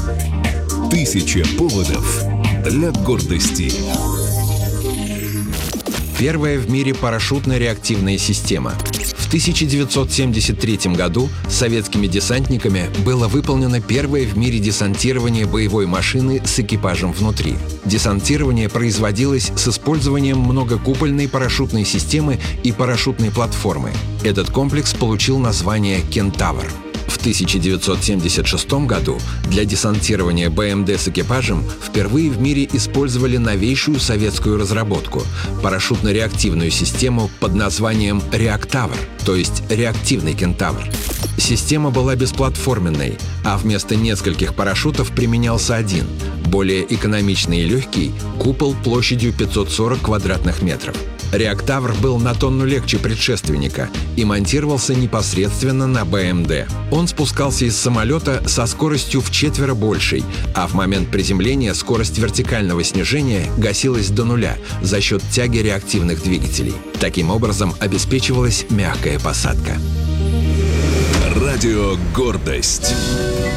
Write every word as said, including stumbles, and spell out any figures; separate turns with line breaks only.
Тысяча поводов для гордости.
Первая в мире парашютно-реактивная система. В тысяча девятьсот семьдесят третьем году советскими десантниками было выполнено первое в мире десантирование боевой машины с экипажем внутри. Десантирование производилось с использованием многокупольной парашютной системы и парашютной платформы. Этот комплекс получил название «Кентавр». В тысяча девятьсот семьдесят шестом году для десантирования БМД с экипажем впервые в мире использовали новейшую советскую разработку – парашютно-реактивную систему под названием «Реактавр», то есть «Реактивный Кентавр». Система была бесплатформенной, а вместо нескольких парашютов применялся один, более экономичный и легкий, купол площадью пятьсот сорок квадратных метров. Реактавр был на тонну легче предшественника и монтировался непосредственно на БМД. Он спускался из самолета со скоростью вчетверо большей, а в момент приземления скорость вертикального снижения гасилась до нуля за счет тяги реактивных двигателей. Таким образом обеспечивалась мягкая посадка.
Радио «Гордость».